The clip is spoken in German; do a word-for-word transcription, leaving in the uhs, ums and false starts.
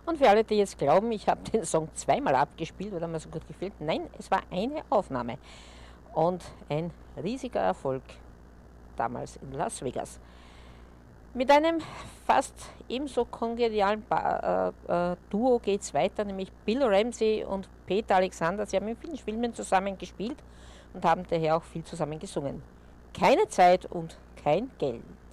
Und für alle, die jetzt glauben, ich habe den Song zweimal abgespielt, weil er mir so gut gefällt, nein, es war eine Aufnahme. Und ein riesiger Erfolg damals in Las Vegas. Mit einem fast ebenso kongenialen ba äh, äh, Duo geht es weiter, nämlich Bill Ramsey und Peter Alexander. Sie haben in vielen Filmen zusammen gespielt und haben daher auch viel zusammen gesungen. Keine Zeit und kein Geld.